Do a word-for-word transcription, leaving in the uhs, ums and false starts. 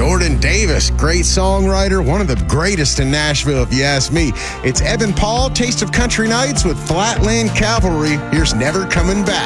Jordan Davis, great songwriter, one of the greatest in Nashville, if you ask me. It's Evan Paul, Taste of Country Nights with Flatland Cavalry. Here's Never Coming Back.